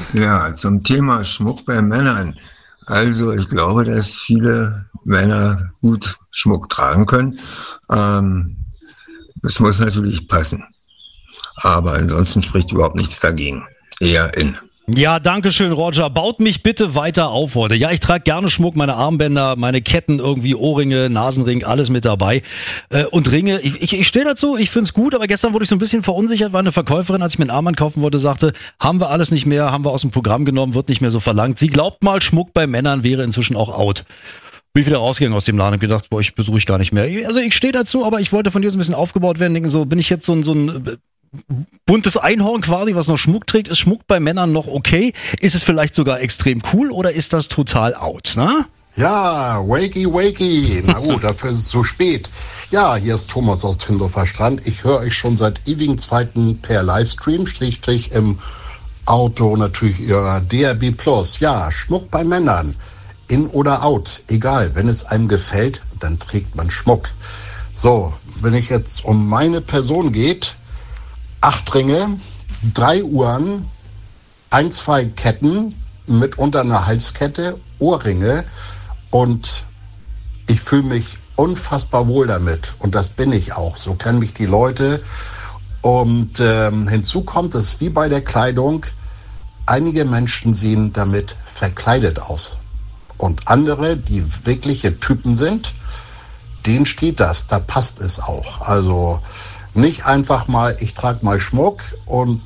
Ja, zum Thema Schmuck bei Männern. Also ich glaube, dass viele Männer gut Schmuck tragen können. Es muss natürlich passen. Aber ansonsten spricht überhaupt nichts dagegen. Eher in. Ja, danke schön, Roger. Baut mich bitte weiter auf heute. Ja, ich trage gerne Schmuck, meine Armbänder, meine Ketten, irgendwie Ohrringe, Nasenring, alles mit dabei. Und Ringe, ich stehe dazu, ich find's gut, aber gestern wurde ich so ein bisschen verunsichert, weil eine Verkäuferin, als ich mir einen Armband kaufen wollte, sagte, haben wir alles nicht mehr, haben wir aus dem Programm genommen, wird nicht mehr so verlangt. Sie glaubt mal, Schmuck bei Männern wäre inzwischen auch out. Bin ich wieder rausgegangen aus dem Laden und gedacht, boah, ich besuche ich gar nicht mehr. Also ich stehe dazu, aber ich wollte von dir so ein bisschen aufgebaut werden, denken so, bin ich jetzt so ein buntes Einhorn quasi, was noch Schmuck trägt? Ist Schmuck bei Männern noch okay? Ist es vielleicht sogar extrem cool oder ist das total out, ne? Ja, wakey. Na gut, dafür ist es zu spät. Ja, hier ist Thomas aus Tindorfer Strand. Ich höre euch schon seit ewigen Zeiten per Livestream, Strich im Auto, natürlich über DRB+. Ja, Schmuck bei Männern. In oder out, egal. Wenn es einem gefällt, dann trägt man Schmuck. So, wenn es jetzt um meine Person geht, 8 Ringe, 3 Uhren, 2 Ketten, mitunter eine Halskette, Ohrringe und ich fühle mich unfassbar wohl damit und das bin ich auch. So kennen mich die Leute und hinzu kommt es wie bei der Kleidung, einige Menschen sehen damit verkleidet aus und andere, die wirkliche Typen sind, denen steht das, da passt es auch. Also nicht einfach mal, ich trage mal Schmuck und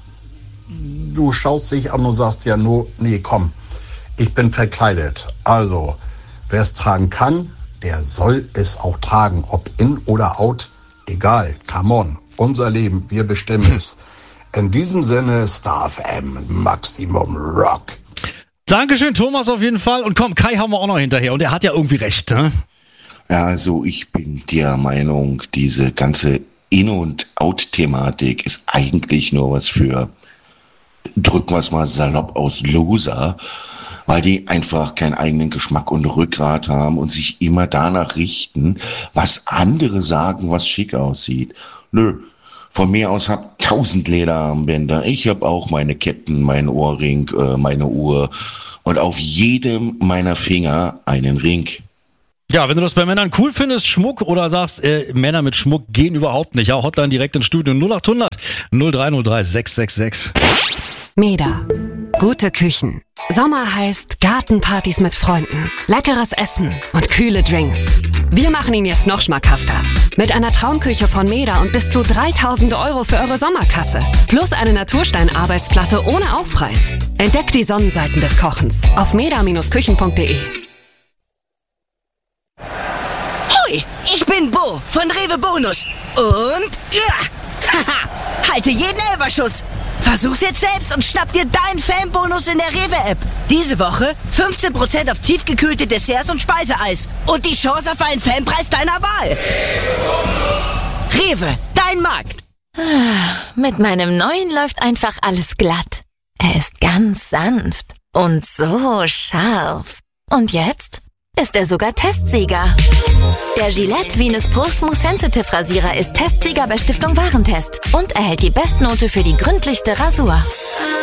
du schaust dich an und sagst ja nur, nee, komm, ich bin verkleidet. Also, wer es tragen kann, der soll es auch tragen. Ob in oder out, egal, come on, unser Leben, wir bestimmen es. In diesem Sinne, Star FM, Maximum Rock. Dankeschön, Thomas, auf jeden Fall. Und komm, Kai haben wir auch noch hinterher und er hat ja irgendwie recht, ne? Ja, also ich bin der Meinung, diese ganze In- und Out-Thematik ist eigentlich nur was für, drücken wir es mal salopp aus, Loser, weil die einfach keinen eigenen Geschmack und Rückgrat haben und sich immer danach richten, was andere sagen, was schick aussieht. Nö, von mir aus hab 1000 Lederarmbänder, ich hab auch meine Ketten, mein Ohrring, meine Uhr und auf jedem meiner Finger einen Ring. Ja, wenn du das bei Männern cool findest, Schmuck, oder sagst, Männer mit Schmuck gehen überhaupt nicht. Ja, Hotline direkt ins Studio 0800 0303 666. Meda. Gute Küchen. Sommer heißt Gartenpartys mit Freunden, leckeres Essen und kühle Drinks. Wir machen ihn jetzt noch schmackhafter. Mit einer Traumküche von Meda und bis zu 3.000 € für eure Sommerkasse. Plus eine Naturstein-Arbeitsplatte ohne Aufpreis. Entdeckt die Sonnenseiten des Kochens auf meda-küchen.de. Hoi, ich bin Bo von Rewe Bonus. Und ja, halte jeden Elferschuss. Versuch's jetzt selbst und schnapp dir deinen Fanbonus in der Rewe-App. Diese Woche 15% auf tiefgekühlte Desserts und Speiseeis. Und die Chance auf einen Fanpreis deiner Wahl. Rewe, dein Markt. Mit meinem neuen läuft einfach alles glatt. Er ist ganz sanft und so scharf. Und jetzt ist er sogar Testsieger. Der Gillette Venus Pro Smooth Sensitive Rasierer ist Testsieger bei Stiftung Warentest und erhält die Bestnote für die gründlichste Rasur.